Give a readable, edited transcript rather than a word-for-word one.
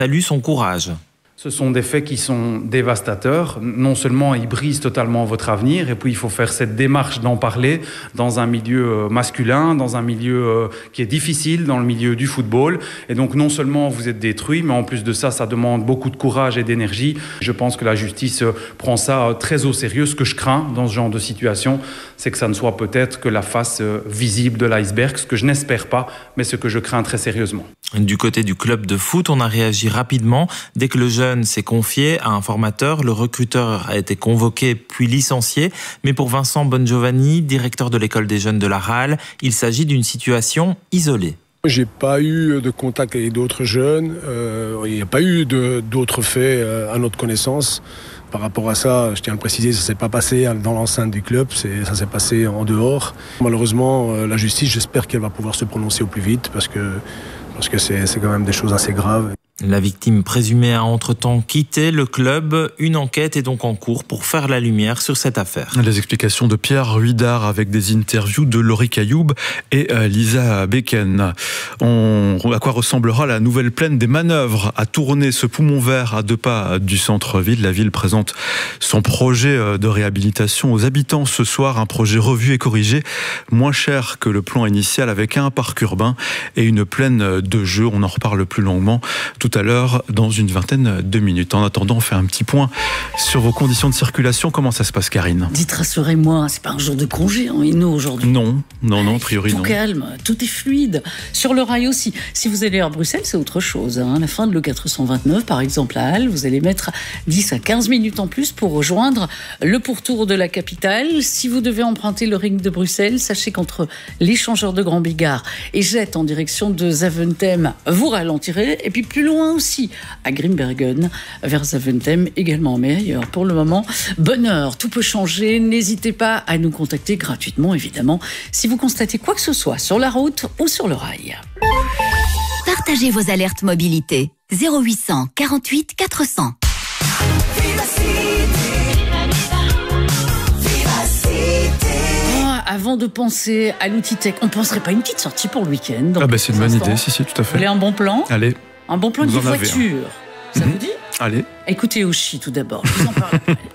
salue son courage. Ce sont des faits qui sont dévastateurs. Non seulement ils brisent totalement votre avenir, et puis il faut faire cette démarche d'en parler dans un milieu masculin, dans un milieu qui est difficile, dans le milieu du football. Et donc non seulement vous êtes détruit, mais en plus de ça, ça demande beaucoup de courage et d'énergie. Je pense que la justice prend ça très au sérieux. Ce que je crains dans ce genre de situation, c'est que ça ne soit peut-être que la face visible de l'iceberg, ce que je n'espère pas, mais ce que je crains très sérieusement. Du côté du club de foot, on a réagi rapidement. Dès que le jeune s'est confié à un formateur, le recruteur a été convoqué puis licencié. Mais pour Vincent Bongiovanni, directeur de l'école des jeunes de la RAL, il s'agit d'une situation isolée. J'ai pas eu de contact avec d'autres jeunes. Il n'y a pas eu d'autres faits à notre connaissance. Par rapport à ça, je tiens à le préciser, ça ne s'est pas passé dans l'enceinte du club, ça s'est passé en dehors. Malheureusement, la justice, j'espère qu'elle va pouvoir se prononcer au plus vite parce que c'est quand même des choses assez graves. La victime présumée a entre-temps quitté le club. Une enquête est donc en cours pour faire la lumière sur cette affaire. Les explications de Pierre Huidard avec des interviews de Laurie Cailloub et Lisa Beken. À quoi ressemblera la nouvelle plaine des Manœuvres à Tournai, ce poumon vert à 2 pas du centre-ville. La ville présente son projet de réhabilitation aux habitants ce soir. Un projet revu et corrigé, moins cher que le plan initial, avec un parc urbain et une plaine de jeux. On en reparle plus longuement tout à l'heure, dans une vingtaine de minutes. En attendant, on fait un petit point sur vos conditions de circulation. Comment ça se passe, Karine ? Dites, rassurez-moi, c'est pas un jour de congé en Hainaut aujourd'hui. Non, a priori non. Tout calme, tout est fluide. Sur le rail aussi. Si vous allez à Bruxelles, c'est autre chose. La fin de l'E429, par exemple, à Halle, vous allez mettre 10 à 15 minutes en plus pour rejoindre le pourtour de la capitale. Si vous devez emprunter le ring de Bruxelles, sachez qu'entre l'échangeur de Grand Bigard et Jette en direction de Zaventem, vous ralentirez. Et puis plus loin aussi, à Grimbergen, vers Zaventem également. Mais ailleurs, pour le moment, bonne heure, tout peut changer. N'hésitez pas à nous contacter gratuitement, évidemment, si vous constatez quoi que ce soit sur la route ou sur le rail. Partagez vos alertes mobilité. 0800 48 400. Avant de penser à l'outil tech, on ne penserait pas à une petite sortie pour le week-end? C'est une bonne idée, si, tout à fait. Vous voulez un bon plan? Allez. Un bon plan de voiture. Ça vous dit? Allez. Écoutez Oshi tout d'abord, je vous en parle après.